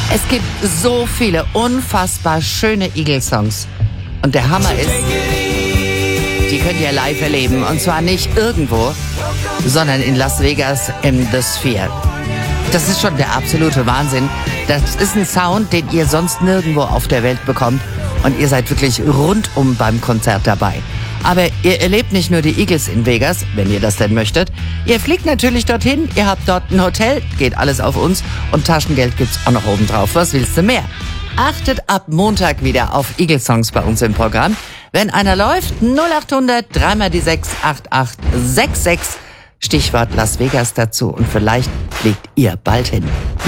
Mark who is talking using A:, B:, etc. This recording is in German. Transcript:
A: Es gibt so viele unfassbar schöne Eagles-Songs. Und der Hammer ist, die könnt ihr live erleben. Und zwar nicht irgendwo, sondern in Las Vegas im The Sphere. Das ist schon der absolute Wahnsinn. Das ist ein Sound, den ihr sonst nirgendwo auf der Welt bekommt. Und ihr seid wirklich rundum beim Konzert dabei. Aber ihr erlebt nicht nur die Eagles in Vegas, wenn ihr das denn möchtet. Ihr fliegt natürlich dorthin, ihr habt dort ein Hotel, geht alles auf uns und Taschengeld gibt's auch noch oben drauf. Was willst du mehr? Achtet ab Montag wieder auf Eagles-Songs bei uns im Programm. Wenn einer läuft, 0800 3 die 6 8866. Stichwort Las Vegas dazu und vielleicht fliegt ihr bald hin.